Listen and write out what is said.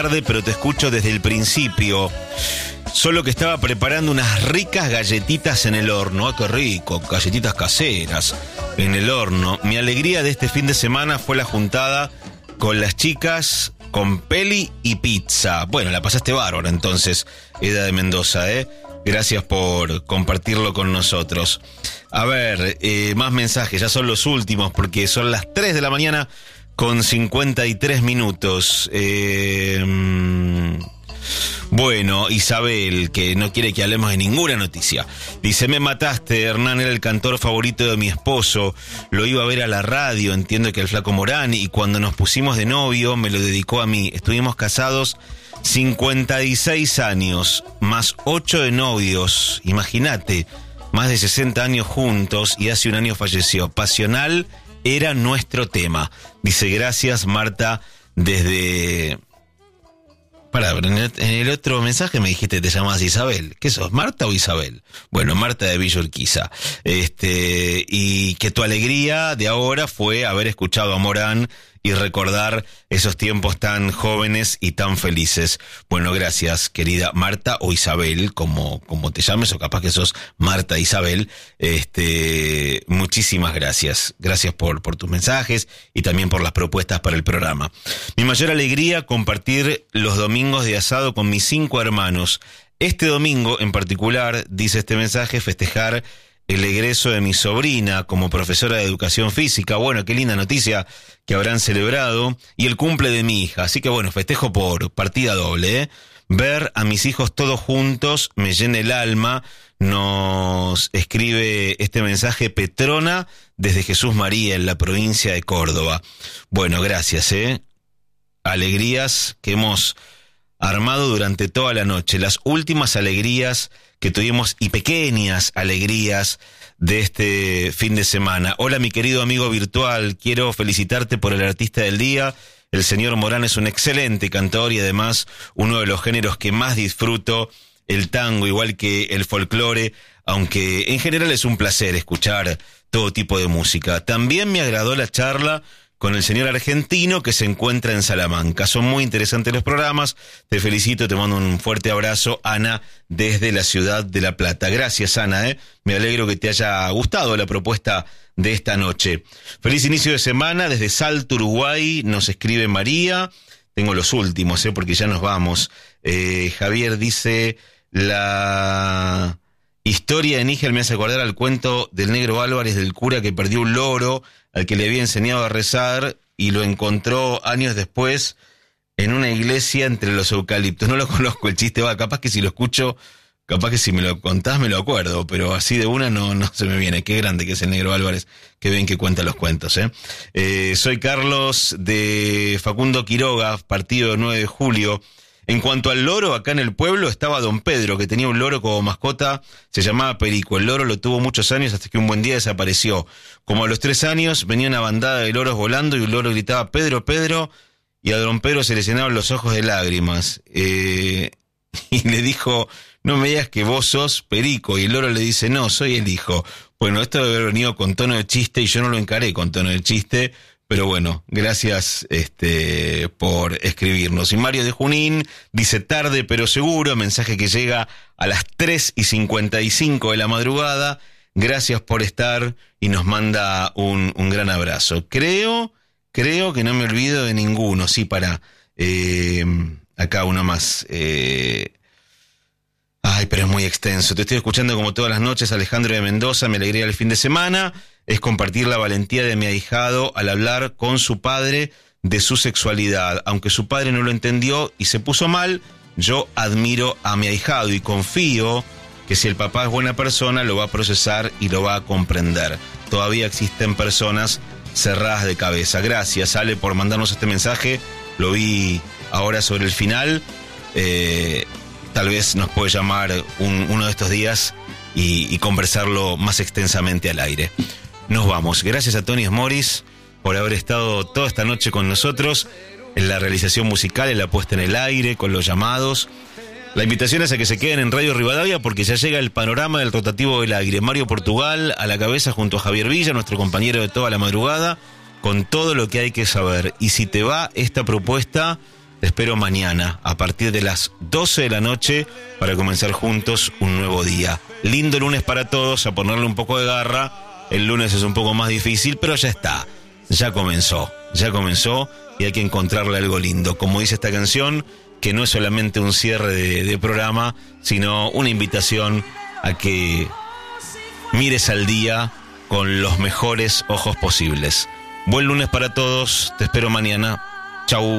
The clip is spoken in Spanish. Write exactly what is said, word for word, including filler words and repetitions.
tarde, pero te escucho desde el principio. Solo que estaba preparando unas ricas galletitas en el horno. ¡Ah, qué rico! Galletitas caseras en el horno. Mi alegría de este fin de semana fue la juntada con las chicas, con peli y pizza. Bueno, la pasaste bárbaro entonces, Eda de Mendoza, ¿eh? Gracias por compartirlo con nosotros. A ver, eh, más mensajes, ya son los últimos porque son las tres de la mañana con cincuenta y tres minutos. Eh... Bueno, Isabel, que no quiere que hablemos de ninguna noticia. Dice, me mataste, Hernán era el cantor favorito de mi esposo. Lo iba a ver a la radio, entiendo que el Flaco Morán, y cuando nos pusimos de novio me lo dedicó a mí. Estuvimos casados cincuenta y seis años, más ocho de novios. Imagínate, más de sesenta años juntos y hace un año falleció. Pasional era nuestro tema. Dice, gracias, Marta, desde... Pará, en el, en el otro mensaje me dijiste que te llamabas Isabel. ¿Qué sos, Marta o Isabel? Bueno, Marta de Villa Urquiza. Este, y que tu alegría de ahora fue haber escuchado a Morán y recordar esos tiempos tan jóvenes y tan felices. Bueno, gracias, querida Marta o Isabel, como, como te llames, o capaz que sos Marta Isabel. Este, muchísimas gracias. Gracias por, por tus mensajes y también por las propuestas para el programa. Mi mayor alegría, compartir los domingos de asado con mis cinco hermanos. Este domingo, en particular, dice este mensaje, festejar el egreso de mi sobrina como profesora de educación física. Bueno, qué linda noticia que habrán celebrado. Y el cumple de mi hija. Así que bueno, festejo por partida doble, ¿eh? Ver a mis hijos todos juntos me llena el alma. Nos escribe este mensaje Petrona desde Jesús María, en la provincia de Córdoba. Bueno, gracias, ¿eh? Alegrías que hemos armado durante toda la noche. Las últimas alegrías que tuvimos y pequeñas alegrías de este fin de semana. Hola, mi querido amigo virtual, quiero felicitarte por el artista del día. El señor Morán es un excelente cantor y además uno de los géneros que más disfruto, el tango, igual que el folclore, aunque en general es un placer escuchar todo tipo de música. También me agradó la charla con el señor argentino que se encuentra en Salamanca. Son muy interesantes los programas. Te felicito, te mando un fuerte abrazo, Ana, desde la ciudad de La Plata. Gracias, Ana, ¿eh? Me alegro que te haya gustado la propuesta de esta noche. Feliz inicio de semana desde Salto, Uruguay. Nos escribe María. Tengo los últimos, ¿eh? Porque ya nos vamos. Eh, Javier dice, la historia de Níger me hace acordar al cuento del Negro Álvarez, del cura que perdió un loro al que le había enseñado a rezar y lo encontró años después en una iglesia entre los eucaliptos. No lo conozco el chiste, va, capaz que si lo escucho, capaz que si me lo contás me lo acuerdo, pero así de una no, no se me viene. Qué grande que es el Negro Álvarez, qué bien que cuenta los cuentos, ¿eh? Eh, soy Carlos de Facundo Quiroga, partido nueve de julio. En cuanto al loro, acá en el pueblo estaba don Pedro, que tenía un loro como mascota, se llamaba Perico. El loro lo tuvo muchos años hasta que un buen día desapareció. Como a los tres años venía una bandada de loros volando y un loro gritaba, Pedro, Pedro, y a don Pedro se le llenaban los ojos de lágrimas. Eh, y le dijo, no me digas que vos sos Perico, y el loro le dice, no, soy el hijo. Bueno, esto debe haber venido con tono de chiste y yo no lo encaré con tono de chiste. Pero bueno, gracias este, por escribirnos. Y Mario de Junín dice tarde pero seguro, mensaje que llega a las tres y cincuenta y cinco de la madrugada. Gracias por estar y nos manda un, un gran abrazo. Creo, creo que no me olvido de ninguno. Sí, para eh, acá uno más. Eh, ay, pero es muy extenso. Te estoy escuchando como todas las noches, Alejandro de Mendoza. Me alegría el fin de semana. Es compartir la valentía de mi ahijado al hablar con su padre de su sexualidad. Aunque su padre no lo entendió y se puso mal, yo admiro a mi ahijado y confío que si el papá es buena persona, lo va a procesar y lo va a comprender. Todavía existen personas cerradas de cabeza. Gracias, Ale, por mandarnos este mensaje. Lo vi ahora sobre el final. Eh, tal vez nos puede llamar un, uno de estos días y, y conversarlo más extensamente al aire. Nos vamos. Gracias a Tony Smoris por haber estado toda esta noche con nosotros en la realización musical, en la puesta en el aire, con los llamados. La invitación es a que se queden en Radio Rivadavia porque ya llega el panorama del rotativo del aire. Mario Portugal a la cabeza junto a Javier Villa, nuestro compañero de toda la madrugada, con todo lo que hay que saber. Y si te va esta propuesta, te espero mañana a partir de las doce de la noche para comenzar juntos un nuevo día. Lindo lunes para todos, a ponerle un poco de garra. El lunes es un poco más difícil, pero ya está, ya comenzó, ya comenzó y hay que encontrarle algo lindo. Como dice esta canción, que no es solamente un cierre de, de programa, sino una invitación a que mires al día con los mejores ojos posibles. Buen lunes para todos, te espero mañana. Chau.